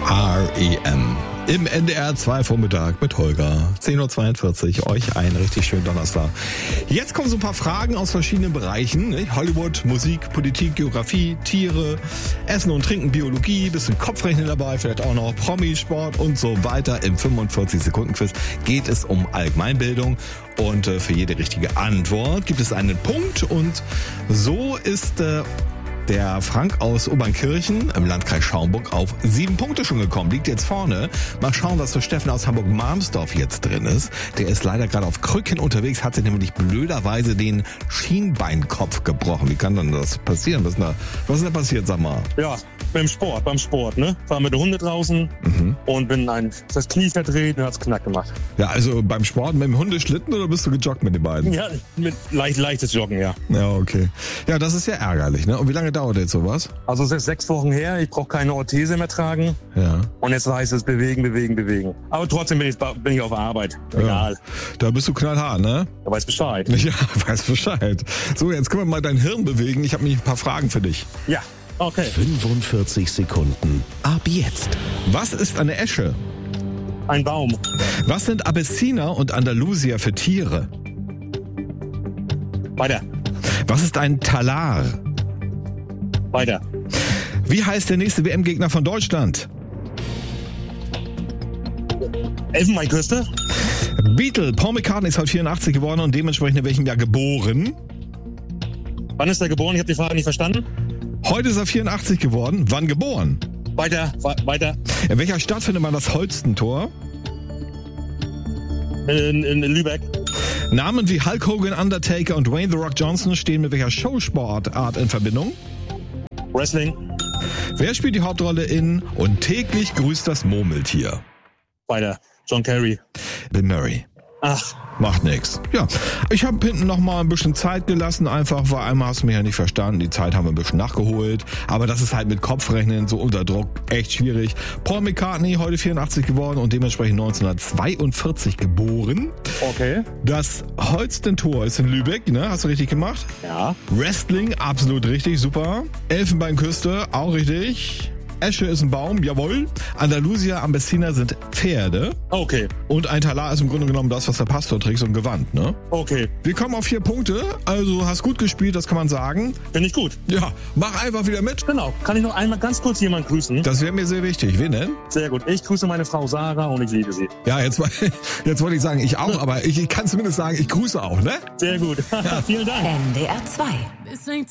R.E.M. im NDR 2 Vormittag mit Holger. 10.42 Uhr, euch einen richtig schönen Donnerstag. Jetzt kommen so ein paar Fragen aus verschiedenen Bereichen. Nicht? Hollywood, Musik, Politik, Geografie, Tiere, Essen und Trinken, Biologie, bisschen Kopfrechnen dabei, vielleicht auch noch Promi, Sport und so weiter. Im 45-Sekunden-Quiz geht es um Allgemeinbildung. Und für jede richtige Antwort gibt es einen Punkt. Und so ist der Frank aus Obernkirchen im Landkreis Schaumburg auf 7 Punkte schon gekommen. Liegt jetzt vorne. Mal schauen, was für Steffen aus Hamburg-Marmsdorf jetzt drin ist. Der ist leider gerade auf Krücken unterwegs, hat sich nämlich blöderweise den Schienbeinkopf gebrochen. Wie kann denn das passieren? Was ist denn passiert, sag mal? Ja, beim Sport, ne? War mit den Hunden draußen und bin das Knie verdreht und hat's knack gemacht. Ja, also beim Sport mit dem Hundeschlitten oder bist du gejoggt mit den beiden? Ja, mit leichtes Joggen, ja. Ja, okay. Ja, das ist ja ärgerlich, ne? Und wie lange dauert jetzt sowas? Also es ist 6 Wochen her, ich brauche keine Orthese mehr tragen. Ja. Und jetzt heißt es bewegen. Aber trotzdem bin ich auf Arbeit. Egal. Ja. Da bist du knallhart, ne? Du weißt Bescheid. Ja, weiß Bescheid. So, jetzt können wir mal dein Hirn bewegen. Ich habe nämlich ein paar Fragen für dich. Ja, okay. 45 Sekunden. Ab jetzt. Was ist eine Esche? Ein Baum. Was sind Abessiner und Andalusier für Tiere? Weiter. Was ist ein Talar? Weiter. Wie heißt der nächste WM-Gegner von Deutschland? Elfenbeinküste. Beatle. Paul McCartney ist heute 84 geworden und dementsprechend in welchem Jahr geboren? Wann ist er geboren? Ich habe die Frage nicht verstanden. Heute ist er 84 geworden. Wann geboren? Weiter. In welcher Stadt findet man das Holstentor? In Lübeck. Namen wie Hulk Hogan, Undertaker und Dwayne The Rock Johnson stehen mit welcher Showsportart in Verbindung? Wrestling. Wer spielt die Hauptrolle in Und täglich grüßt das Murmeltier? Weiter. John Kerry. Bill Murray. Ach. Macht nix. Ja, ich habe hinten noch mal ein bisschen Zeit gelassen, einfach, weil einmal hast du mich ja nicht verstanden. Die Zeit haben wir ein bisschen nachgeholt. Aber das ist halt mit Kopfrechnen so unter Druck echt schwierig. Paul McCartney, heute 84 geworden und dementsprechend 1942 geboren. Okay. Das Holstentor ist in Lübeck, ne? Hast du richtig gemacht? Ja. Wrestling, absolut richtig, super. Elfenbeinküste, auch richtig. Esche ist ein Baum, jawohl. Andalusier, Ambessiner sind Pferde. Okay. Und ein Talar ist im Grunde genommen das, was der Pastor trägt, so ein Gewand, ne? Okay. Wir kommen auf 4 Punkte, also hast gut gespielt, das kann man sagen. Finde ich gut. Ja, mach einfach wieder mit. Genau. Kann ich noch einmal ganz kurz jemanden grüßen? Das wäre mir sehr wichtig. Wen denn? Sehr gut. Ich grüße meine Frau Sarah und ich liebe sie. Ja, jetzt wollte ich sagen, ich auch, aber ich kann zumindest sagen, ich grüße auch, ne? Sehr gut. Vielen Dank. NDR 2.